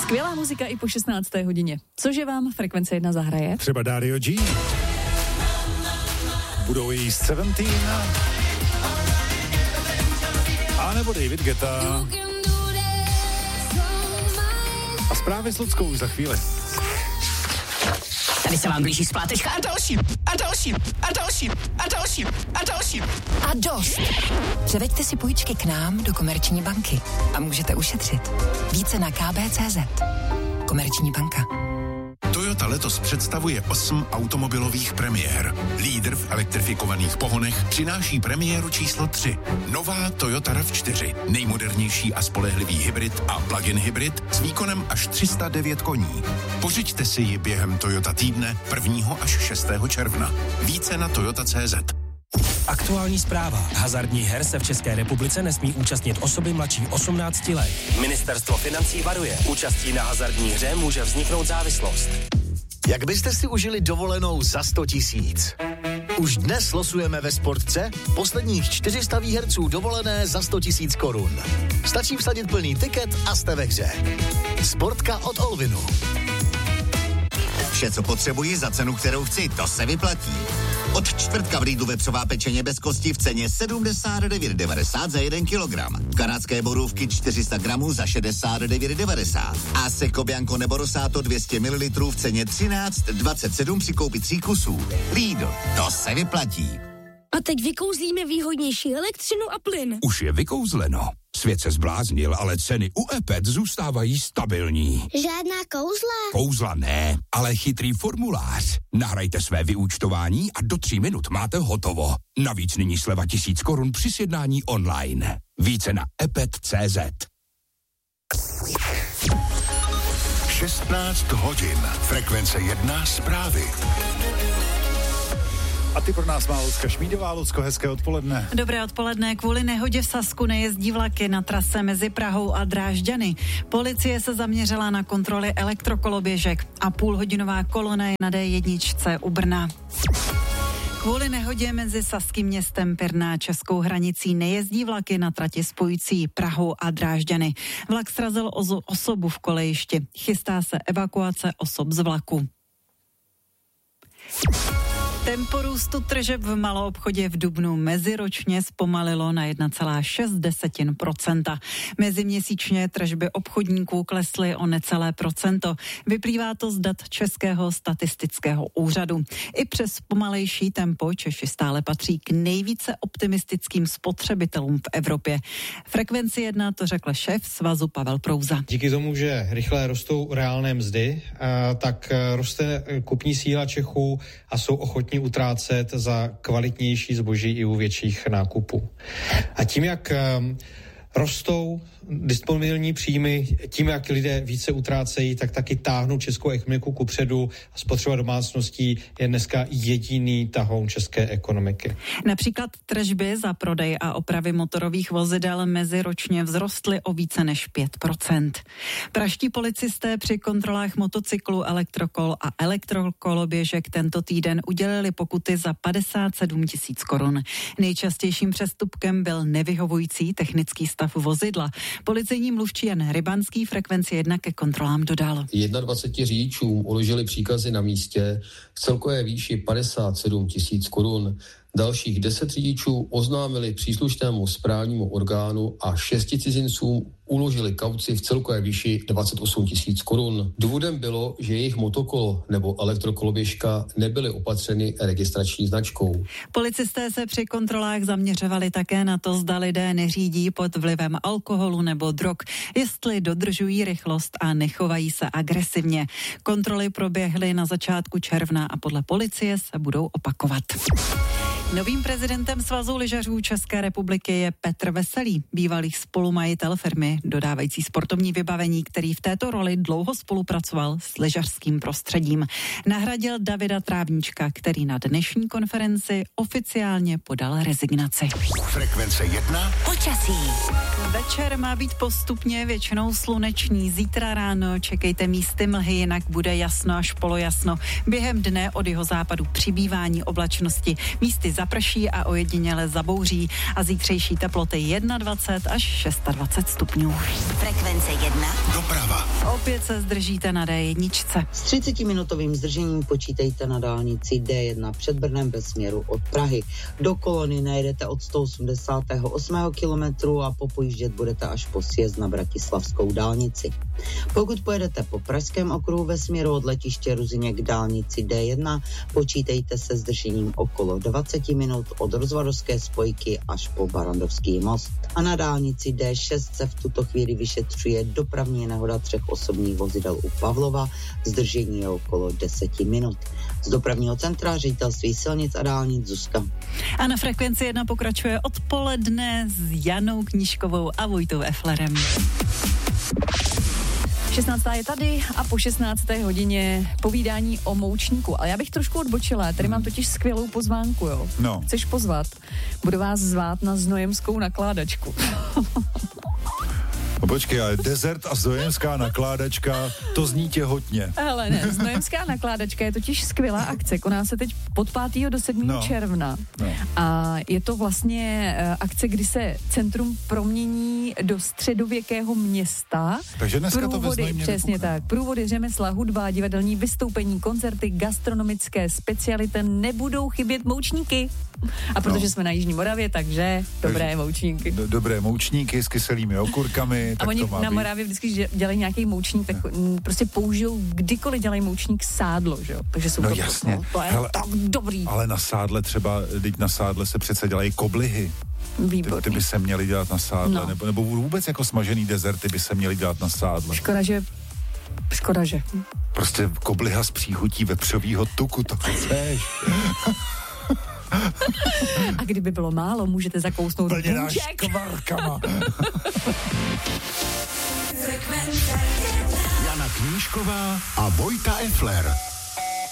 Skvělá muzika i po 16. hodině. Cože vám Frekvence 1 zahraje? Třeba Dario G. Budou jí 17. A nebo David Guetta. A zprávy s Luckou už za chvíli. Tady se vám blíží splátečka a další, a další, a další, a další, a další. A dost. Převeďte si půjčky k nám do Komerční banky a můžete ušetřit. Více na kb.cz. Komerční banka. Toyota letos představuje 8 automobilových premiér. Lídr v elektrifikovaných pohonech přináší premiéru číslo 3. Nová Toyota RAV4. Nejmodernější a spolehlivý hybrid a plug-in hybrid s výkonem až 309 koní. Pořiďte si ji během Toyota týdne 1. až 6. června. Více na toyota.cz. Aktuální zpráva. Hazardních her se v České republice nesmí účastnit osoby mladší 18 let. Ministerstvo financí varuje. Účastí na hazardní hře může vzniknout závislost. Jak byste si užili dovolenou za 100 000? Už dnes losujeme ve Sportce posledních 400 výherců dovolené za 100 000 korun. Stačí vsadit plný tiket a jste ve hře. Sportka od Olvinu. Vše, co potřebuji za cenu, kterou chci, to se vyplatí. Od čtvrtka v Lidlu vepřová pečeně bez kosti v ceně 79,90 za 1 kilogram. Kanadské borůvky 400 gramů za 69,90. A Seco Bianco nebo Rosato 200 ml v ceně 13,27 při koupi 3 kusů. Lidl, to se vyplatí. A teď vykouzlíme výhodnější elektřinu a plyn. Už je vykouzleno. Svět se zbláznil, ale ceny u EPET zůstávají stabilní. Žádná kouzla? Kouzla ne, ale chytrý formulář. Nahrajte své vyúčtování a do 3 minut máte hotovo. Navíc nyní sleva 1000 korun při sjednání online. Více na epet.cz. 16 hodin. Frekvence 1 zprávy. A ty pro nás má Lucka Šmídová. Lucko, hezké odpoledne. Dobré odpoledne. Kvůli nehodě v Sasku nejezdí vlaky na trase mezi Prahou a Drážďany. Policie se zaměřila na kontroly elektrokoloběžek a půlhodinová kolona je na D1 u Brna. Kvůli nehodě mezi Saským městem Pirna a českou hranicí nejezdí vlaky na trati spojující Prahu a Drážďany. Vlak srazil osobu v kolejišti. Chystá se evakuace osob z vlaku. Tempo růstu tržeb v maloobchodě v dubnu meziročně zpomalilo na 1,6%. Meziměsíčně tržby obchodníků klesly o necelé procento. Vyplývá to z dat Českého statistického úřadu. I přes pomalejší tempo Češi stále patří k nejvíce optimistickým spotřebitelům v Evropě. Frekvenci 1 to řekl šéf svazu Pavel Prouza. Díky tomu, že rychle rostou reálné mzdy, tak roste kupní síla Čechů a jsou ochotní utrácet za kvalitnější zboží i u větších nákupů. A tím, jak rostou disponibilní příjmy, tím, jak lidé více utrácejí, tak taky táhnou českou ekonomiku kupředu a spotřeba domácností je dneska jediný tahoun české ekonomiky. Například tržby za prodej a opravy motorových vozidel meziročně vzrostly o více než 5%. Praští policisté při kontrolách motocyklů, elektrokol a elektrokoloběžek tento týden udělili pokuty za 57 000 korun. Nejčastějším přestupkem byl nevyhovující technický stav vozidla. Policejní mluvčí Jan Rybanský Frekvenci 1 ke kontrolám dodal. 21 řidičům uložili příkazy na místě v celkové výši 57 000 korun. Dalších 10 řidičů oznámili příslušnému správnímu orgánu a 6 cizincům uložili kauci v celkové výši 28 000 korun. Důvodem bylo, že jejich motokolo nebo elektrokoloběžka nebyly opatřeny registrační značkou. Policisté se při kontrolách zaměřovali také na to, zda lidé neřídí pod vlivem alkoholu nebo drog, jestli dodržují rychlost a nechovají se agresivně. Kontroly proběhly na začátku června a podle policie se budou opakovat. Novým prezidentem Svazu lyžařů České republiky je Petr Veselý, bývalý spolumajitel firmy dodávající sportovní vybavení, který v této roli dlouho spolupracoval s lyžařským prostředím. Nahradil Davida Trávníčka, který na dnešní konferenci oficiálně podal rezignaci. Frekvence 1. Počasí. Večer má být postupně většinou slunečný. Zítra ráno čekejte místy mlhy, jinak bude jasno až polojasno. Během dne od jihozápadu přibývání oblačnosti, místy zaprší a ojediněle zabouří a zítřejší teploty 21 až 26 stupňů. Frekvence 1. Doprava. Opět se zdržíte na D1. S 30-minutovým zdržením počítejte na dálnici D1 před Brnem ve směru od Prahy. Do Kolony najedete od 188. kilometru a popojíždět budete až po sjezd na Bratislavskou dálnici. Pokud pojedete po Pražském okruhu ve směru od letiště Ruzyně k dálnici D1, počítejte se zdržením okolo 20 minut od Rozvadovské spojky až po Barandovský most. A na dálnici D6 se v tuto chvíli vyšetřuje dopravní nehoda 3 osobních vozidel u Pavlova, zdržení je okolo 10 minut. Z dopravního centra Ředitelství silnic a dálnic Zuzka. A na Frekvenci 1 pokračuje odpoledne s Janou Knížkovou a Vojtou Eflerem. 16. je tady a po 16. hodině povídání o moučníku. Ale já bych trošku odbočila, tady mám totiž skvělou pozvánku, jo. No. Chceš pozvat? Budu vás zvát na znojemskou nakládačku. No počkej, ale Desert a znojemská nakládačka, to zní těhotně. Hele ne, znojemská nakládačka je totiž skvělá akce, koná se teď od 5. do 7. června. No. A je to vlastně akce, kdy se centrum promění do středověkého města. Takže dneska průvody, to ve Znojmě přesně vypukne. tak. Průvody, řemesla, hudba, divadelní vystoupení, koncerty, gastronomické speciality, nebudou chybět moučníky. A protože jsme na Jižní Moravě, takže dobré moučníky. Dobré moučníky s kyselými okurkami. A oni na Moravě vždycky dělají nějaký moučník, tak prostě použijou, kdykoliv dělají moučník sádlo, že jo? Takže jsou no jasně. To je tak dobrý. Ale na sádle třeba, teď na sádle se přece dělají koblihy. Výborný. Ty by se měly dělat na sádle, nebo vůbec jako smažený dezerty by se měly dělat na sádle. Škoda, že. Prostě kobliha s příchutí vepřovýho tuku, to chceš. A kdyby bylo málo, můžete zakousnout bůček. Kvárkama. Jana Knížková a Vojta Efler.